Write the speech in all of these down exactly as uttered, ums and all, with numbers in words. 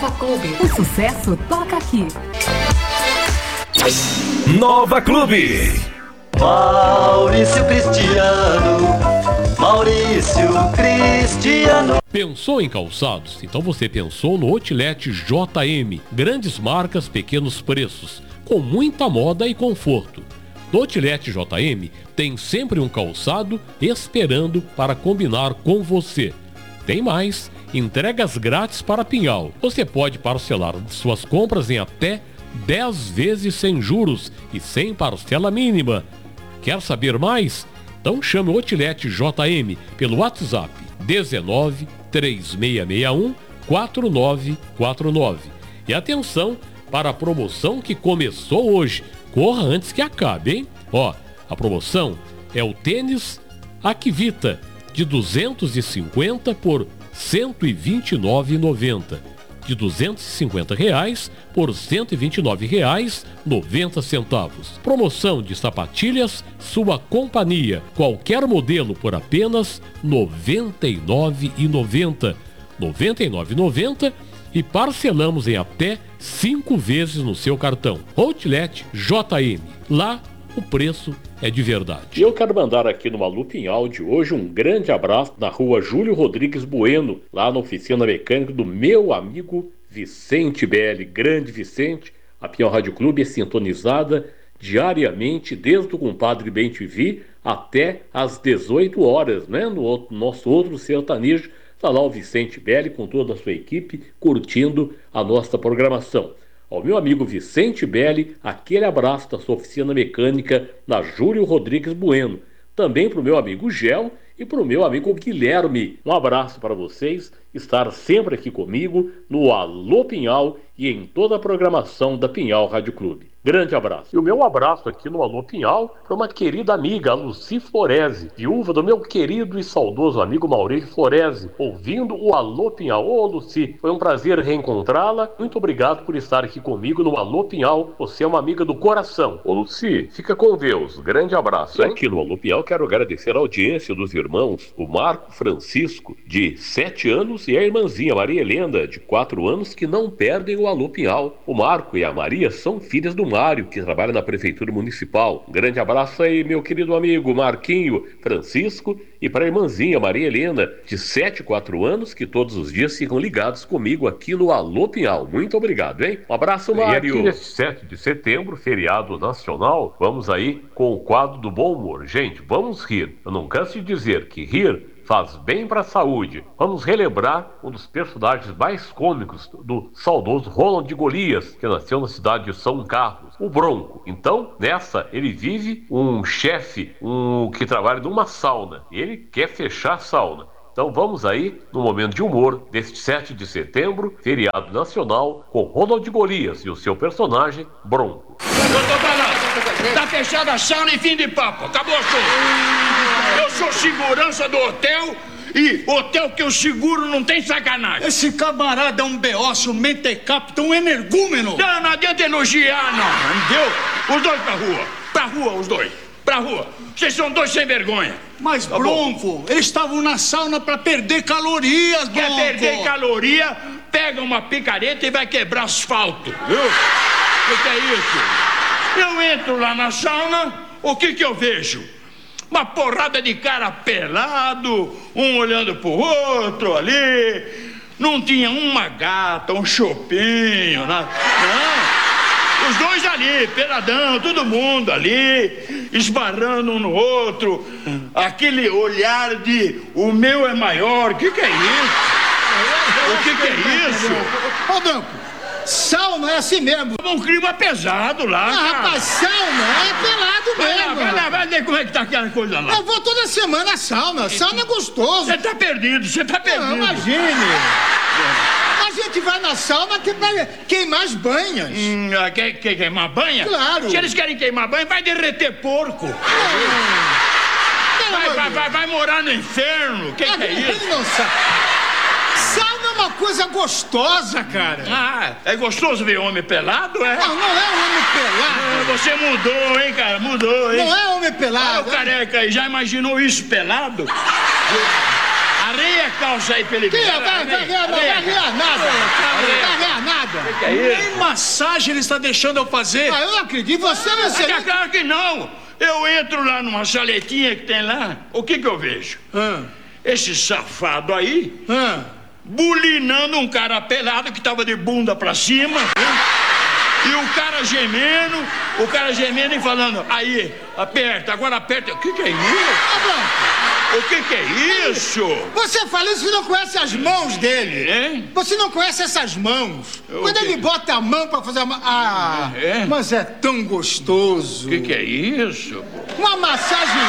Clube. O sucesso toca aqui. Nova Clube. Maurício Cristiano. Maurício Cristiano. Pensou em calçados? Então você pensou no Outlet J M. Grandes marcas, pequenos preços, com muita moda e conforto. No Outlet J M tem sempre um calçado esperando para combinar com você. Tem mais, entregas grátis para Pinhal. Você pode parcelar suas compras em até dez vezes sem juros e sem parcela mínima. Quer saber mais? Então chame o Outlet J M pelo WhatsApp dezenove, três seis seis um, quatro nove quatro nove. E atenção para a promoção que começou hoje. Corra antes que acabe, hein? Ó, a promoção é o tênis Akvita de duzentos e cinquenta por cento e vinte e nove reais e noventa centavos. De duzentos e cinquenta reais por cento e vinte e nove reais e noventa centavos. Promoção de sapatilhas Sua Companhia. Qualquer modelo por apenas noventa e nove reais e noventa centavos. noventa e nove reais e noventa centavos e parcelamos em até cinco vezes no seu cartão. Outlet J M. Lá o preço é de verdade. E eu quero mandar aqui no Malu Pinhal de hoje um grande abraço na rua Júlio Rodrigues Bueno, lá na oficina mecânica do meu amigo Vicente Belli. Grande Vicente, a Pinhal Rádio Clube é sintonizada diariamente, desde o Compadre Bem T V até às dezoito horas, né? No outro, nosso outro sertanejo, está lá o Vicente Belli com toda a sua equipe curtindo a nossa programação. Ao meu amigo Vicente Belli, aquele abraço da sua oficina mecânica na Júlio Rodrigues Bueno. Também para o meu amigo Gel e para o meu amigo Guilherme. Um abraço para vocês, estar sempre aqui comigo no Alô Pinhal e em toda a programação da Pinhal Rádio Clube. Grande abraço. E o meu abraço aqui no Alô Pinhal para uma querida amiga, a Luci Florese, viúva do meu querido e saudoso amigo Maurício Florese, ouvindo o Alô Pinhal. Ô Luci, foi um prazer reencontrá-la. Muito obrigado por estar aqui comigo no Alô Pinhal. Você é uma amiga do coração. Ô Luci, fica com Deus. Grande abraço, hein? Aqui no Alô Pinhal quero agradecer a audiência dos irmãos, o Marco Francisco, de sete anos, e a irmãzinha Maria Helena, de quatro anos, que não perdem o Alô Pinhal. O Marco e a Maria são filhas do Mário, que trabalha na Prefeitura Municipal. Um grande abraço aí, meu querido amigo Marquinho Francisco, e para a irmãzinha Maria Helena, de sete e quatro anos, que todos os dias ficam ligados comigo aqui no Alô Pinhal. Muito obrigado, hein? Um abraço, Mário. E aqui nesse sete de setembro, feriado nacional, vamos aí com o quadro do bom humor. Gente, vamos rir. Eu não canso de dizer que rir faz bem para a saúde. Vamos relembrar um dos personagens mais cômicos do saudoso Ronald de Golias, que nasceu na cidade de São Carlos, o Bronco. Então, nessa, ele vive um chefe um, que trabalha numa sauna. E ele quer fechar a sauna. Então vamos aí no momento de humor deste sete de setembro, feriado nacional, com Ronald de Golias e o seu personagem Bronco. Doutor Balanço, tá fechada a sauna e fim de papo. Acabou o show. Eu sou segurança do hotel e hotel que eu seguro não tem sacanagem. Esse camarada é um beócio, um mentecapto, um energúmeno. Não, não adianta elogiar, não. Entendeu? Os dois pra rua. Pra rua, os dois. Pra rua. Vocês são dois sem vergonha. Mas, tá Bronco, bom. Eles estavam na sauna pra perder calorias, Bronco. Quer perder caloria? Pega uma picareta e vai quebrar asfalto. Viu? O que é isso? Eu entro lá na sauna, o que que eu vejo? Uma porrada de cara pelado, um olhando pro outro ali. Não tinha uma gata, um chopinho, nada. Não. Os dois ali, peladão, todo mundo ali, esbarrando um no outro. Aquele olhar de o meu é maior. O que que é isso? O que que é isso? Ô, Branco, sauna é assim mesmo. Um clima pesado lá, ah, cara. Rapaz, sauna é pelado vai mesmo. Lá, vai lá, vai ver como é que tá aquela coisa lá. Eu vou toda semana à sauna. Sauna é gostoso. Você tá perdido, você tá perdido. Não, imagine. A gente vai na sauna que vai queimar as banhas. Hum, quer, quer queimar banha? Claro. Se eles querem queimar banha, vai derreter porco. Hum. Vai, vai, vai, vai morar no inferno. O que, que é isso? Não sabe. Sauna é uma coisa gostosa, cara. Ah, é gostoso ver homem pelado, é? Não, não é homem pelado. Ah, você mudou, hein, cara? Mudou, hein? Não é homem pelado. Olha o careca aí, já imaginou isso pelado? Areia calça aí pra ele Quem ver. é? Vai, vai ganhar, não vai ganhar nada. Não vai ganhar nada. Que é isso? Nem massagem ele está deixando eu fazer. Ah, eu não acredito. Você não Mas sei. é claro que não. Eu entro lá numa saletinha que tem lá, o que que eu vejo? Ah, Esse safado aí, ah. bulinando um cara pelado que tava de bunda pra cima, e o cara gemendo, o cara gemendo e falando, aí, aperta, agora aperta. O que que é isso? Tá bom. O que que é isso? Você fala isso e não conhece as mãos dele. Hein? Você não conhece essas mãos. O Quando quê? ele bota a mão pra fazer uma... Ah, É? mas é tão gostoso. O que que é isso? Uma massagenzinha.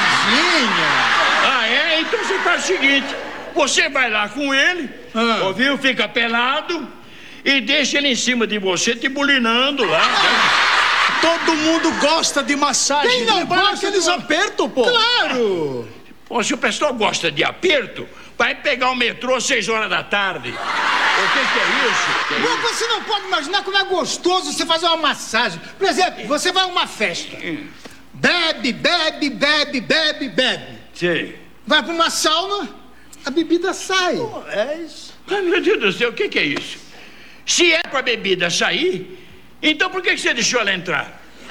Ah, é? Então você faz o seguinte, você vai lá com ele, Ah. ouviu? Fica pelado e deixa ele em cima de você te bulinando lá. Todo mundo gosta de massagem. Quem não Vai gosta naqueles de uma- apertos, pô. Claro. Pô, se o pessoal gosta de aperto, vai pegar o metrô às seis horas da tarde. O que que é isso? Que é isso? Mas você não pode imaginar como é gostoso você fazer uma massagem. Por exemplo, você vai a uma festa. Bebe, bebe, bebe, bebe, bebe. Sei. Vai pra uma sauna, a bebida sai. É isso. Mas, meu Deus do céu, o que que é isso? Se é pra bebida sair, então por que que você deixou ela entrar?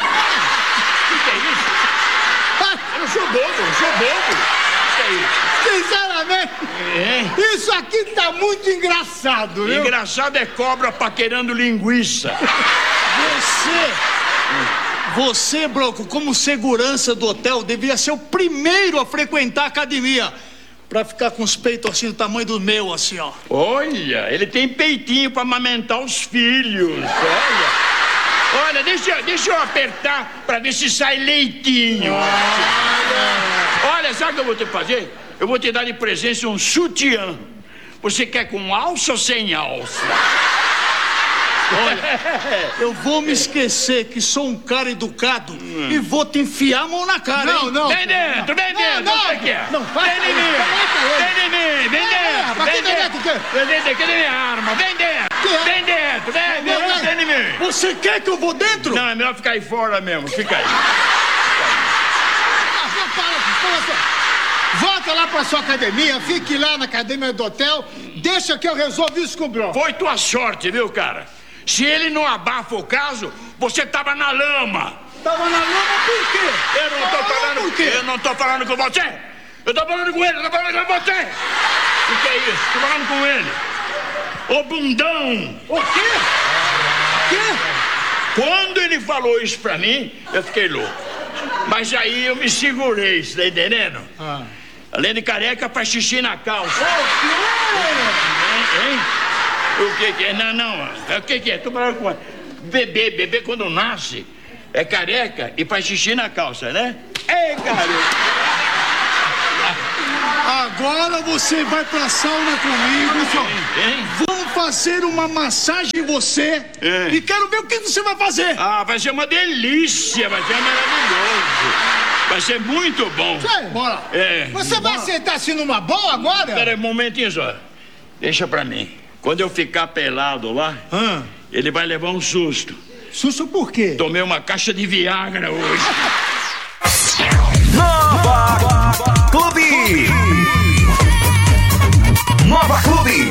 O que que é isso? Eu não sou bobo, eu não sou bobo. O que é isso? Sinceramente, É. isso aqui tá muito engraçado, viu? Engraçado é cobra paquerando linguiça. Você, você, Broco, como segurança do hotel, devia ser o primeiro a frequentar a academia. Pra ficar com os peitos assim do tamanho do meu, assim, ó. Olha, ele tem peitinho pra amamentar os filhos. Olha. Olha, deixa, eu- deixa eu apertar pra ver se sai leitinho. Olha, sabe o que eu vou te fazer? Eu vou te dar de presente um sutiã. Você quer com alça ou sem alça? Eu vou me esquecer que sou um cara educado e vou te enfiar a mão na cara, Não, hein? não. Vem dentro, vem dentro. não, Você quer? não, faz Vem em isso, mim. coloca ele. Vem em mim, vem É, dentro. rapaz, Vem que dentro. dentro, Vem dentro, cadê minha arma? Vem dentro. Que? Vem dentro, vem, Não, vem, não. vem em mim. Você quer que eu vou dentro? Não, é melhor ficar aí fora mesmo. Fica aí. Ah, vou para, para, para. Volta lá pra sua academia, fique lá na academia do hotel, deixa que eu resolvo isso com o Bronco. Foi tua sorte, viu, cara? Se ele não abafa o caso, você tava na lama. Tava na lama por quê? Eu não tô Tava na falando, lama por quê? eu não tô falando com você. Eu tô falando com ele, eu tô falando com você. O que é isso? Tô falando com ele. Ô bundão! O quê? Quê? Quando ele falou isso pra mim, eu fiquei louco. Mas aí eu me segurei, você tá entendendo? Ah. Além de careca, faz xixi na calça. Hein, hein? O que que é? Não, não. O que que é? Tô falando com bebê. Bebê quando nasce é careca e faz xixi na calça, né? Ei, garoto. Agora você vai pra sauna comigo, senhor. Hein? Vamos fazer uma massagem em você. É. E quero ver o que você vai fazer. Ah, vai ser uma delícia, vai ser maravilhoso. Vai ser muito bom. Sério? Bora. É. Você vai sentar assim numa boa agora? Pera aí, um momentinho só. Deixa pra mim. Quando eu ficar pelado lá, Ah, ele vai levar um susto. susto por quê? Tomei uma caixa de Viagra hoje. Nova Clube. Nova Clube.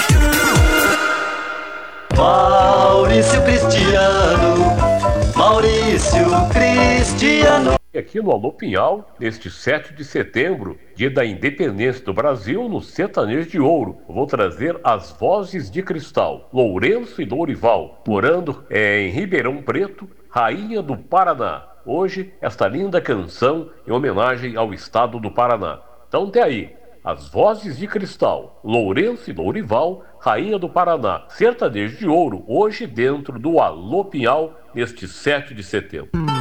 Maurício Cristiano, Maurício Cristiano. E aqui no Alô Pinhal, neste sete de setembro, dia da independência do Brasil, no Sertanejo de Ouro, eu vou trazer as vozes de Cristal, Lourenço e Lourival, morando é, em Ribeirão Preto, Rainha do Paraná. Hoje, esta linda canção em homenagem ao estado do Paraná. Então tem aí, as vozes de Cristal, Lourenço e Lourival, Rainha do Paraná, Sertanejo de Ouro, hoje dentro do Alô Pinhal, neste sete de setembro.